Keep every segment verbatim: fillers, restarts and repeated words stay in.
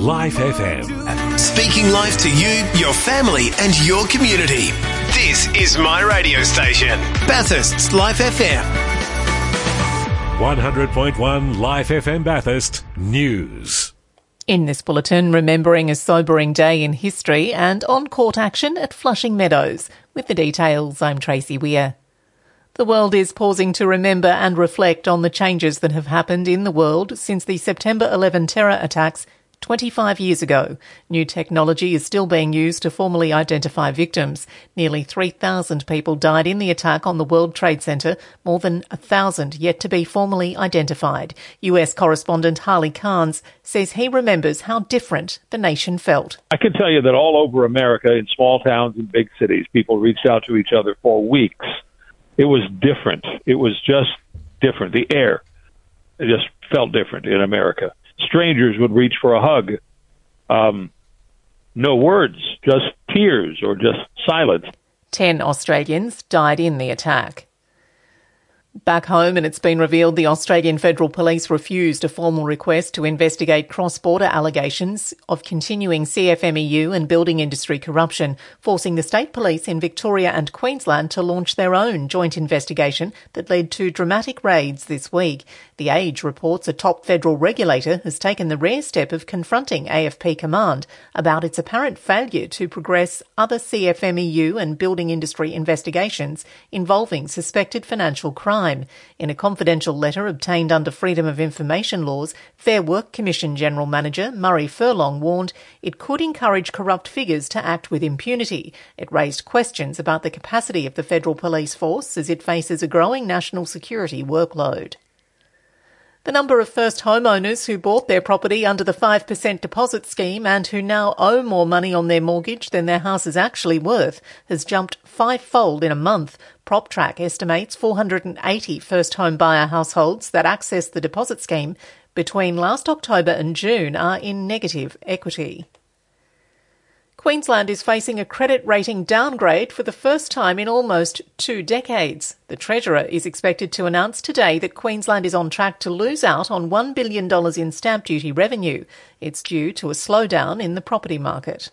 Life F M. Speaking life to you, your family and your community. This is my radio station, Bathurst's Life F M. one hundred point one Life F M Bathurst News. In this bulletin, remembering a sobering day in history and on-court action at Flushing Meadows. With the details, I'm Tracy Weir. The world is pausing to remember and reflect on the changes that have happened in the world since the September eleventh terror attacks twenty-five years ago. New technology is still being used to formally identify victims. Nearly three thousand people died in the attack on the World Trade Center, more than one thousand yet to be formally identified. U S correspondent Harley Carnes says he remembers how different the nation felt. I can tell you that all over America, in small towns and big cities, people reached out to each other for weeks. It was different. It was just different. The air, it just felt different in America. Strangers would reach for a hug. Um, no words, just tears or just silence. Ten Australians died in the attack. Back home, and it's been revealed the Australian Federal Police refused a formal request to investigate cross-border allegations of continuing C F M E U and building industry corruption, forcing the state police in Victoria and Queensland to launch their own joint investigation that led to dramatic raids this week. The Age reports a top federal regulator has taken the rare step of confronting A F P Command about its apparent failure to progress other C F M E U and building industry investigations involving suspected financial crime. In a confidential letter obtained under Freedom of Information laws, Fair Work Commission General Manager Murray Furlong warned it could encourage corrupt figures to act with impunity. It raised questions about the capacity of the federal police force as it faces a growing national security workload. The number of first homeowners who bought their property under the five percent deposit scheme and who now owe more money on their mortgage than their house is actually worth has jumped fivefold in a month. PropTrack estimates four hundred eighty first home buyer households that access the deposit scheme between last October and June are in negative equity. Queensland is facing a credit rating downgrade for the first time in almost two decades. The Treasurer is expected to announce today that Queensland is on track to lose out on one billion dollars in stamp duty revenue. It's due to a slowdown in the property market.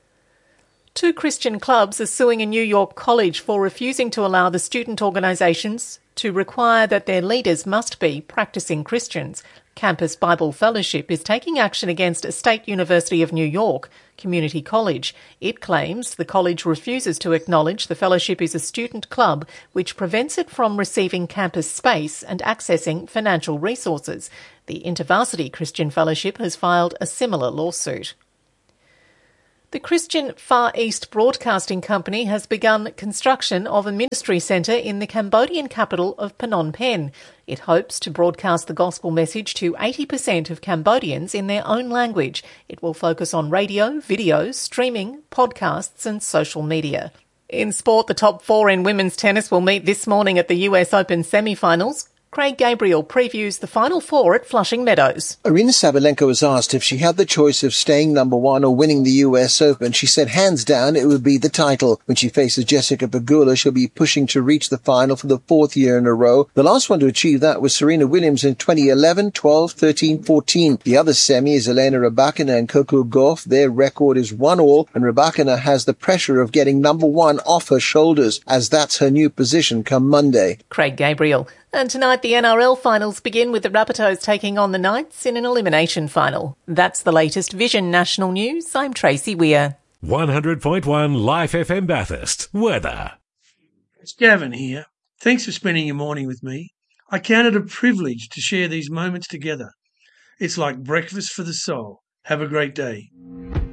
Two Christian clubs are suing a New York college for refusing to allow the student organisations to require that their leaders must be practising Christians. Campus Bible Fellowship is taking action against a State University of New York community college. It claims the college refuses to acknowledge the fellowship is a student club, which prevents it from receiving campus space and accessing financial resources. The InterVarsity Christian Fellowship has filed a similar lawsuit. The Christian Far East Broadcasting Company has begun construction of a ministry centre in the Cambodian capital of Phnom Penh. It hopes to broadcast the gospel message to eighty percent of Cambodians in their own language. It will focus on radio, video, streaming, podcasts and social media. In sport, the top four in women's tennis will meet this morning at the U S Open semi-finals. Craig Gabriel previews the Final Four at Flushing Meadows. Aryna Sabalenka was asked if she had the choice of staying number one or winning the U S Open. She said hands down it would be the title. When she faces Jessica Pegula, she'll be pushing to reach the final for the fourth year in a row. The last one to achieve that was Serena Williams in twenty eleven, twelve, thirteen, fourteen. The other semi is Elena Rybakina and Coco Gauff. Their record is one all, and Rybakina has the pressure of getting number one off her shoulders, as that's her new position come Monday. Craig Gabriel. And tonight the N R L finals begin with the Rabbitohs taking on the Knights in an elimination final. That's the latest Vision National News. I'm Tracy Weir. one hundred point one Life F M Bathurst. Weather. It's Gavin here. Thanks for spending your morning with me. I count it a privilege to share these moments together. It's like breakfast for the soul. Have a great day.